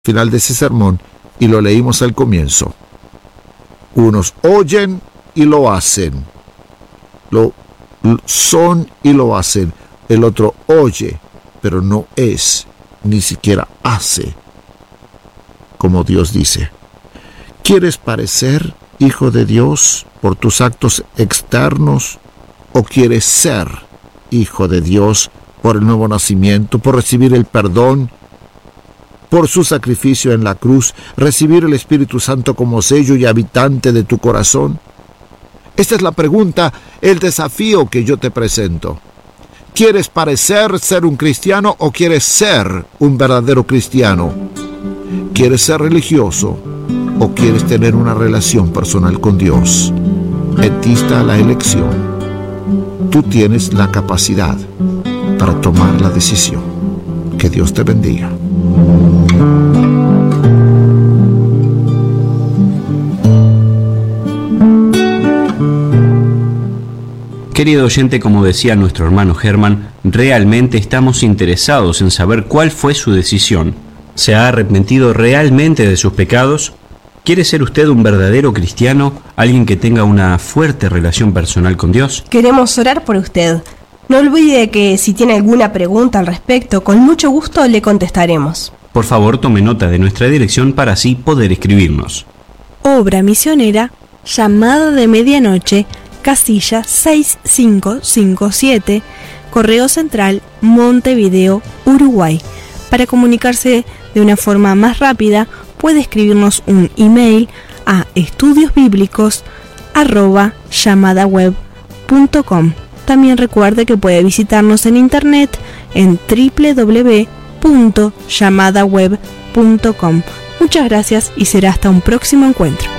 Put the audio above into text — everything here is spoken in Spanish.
final de ese sermón y lo leímos al comienzo. Unos oyen y lo hacen. Lo son y lo hacen. El otro oye, pero no es, ni siquiera hace, como Dios dice. ¿Quieres parecer hijo de Dios por tus actos externos o quieres ser hijo de Dios por el nuevo nacimiento, por recibir el perdón, por su sacrificio en la cruz, recibir el Espíritu Santo como sello y habitante de tu corazón? Esta es la pregunta, el desafío que yo te presento. ¿Quieres parecer ser un cristiano o quieres ser un verdadero cristiano? ¿Quieres ser religioso o quieres tener una relación personal con Dios? En ti está la elección. Tú tienes la capacidad para tomar la decisión. Que Dios te bendiga. Querido oyente, como decía nuestro hermano Germán, realmente estamos interesados en saber cuál fue su decisión. ¿Se ha arrepentido realmente de sus pecados? ¿Quiere ser usted un verdadero cristiano, alguien que tenga una fuerte relación personal con Dios? Queremos orar por usted. No olvide que si tiene alguna pregunta al respecto, con mucho gusto le contestaremos. Por favor, tome nota de nuestra dirección para así poder escribirnos. Obra Misionera, Llamada de Medianoche, casilla 6557, Correo Central, Montevideo, Uruguay. Para comunicarse de una forma más rápida, puede escribirnos un email a estudiosbiblicos@llamadaweb.com. También recuerde que puede visitarnos en internet en www.llamadaweb.com. Muchas gracias y será hasta un próximo encuentro.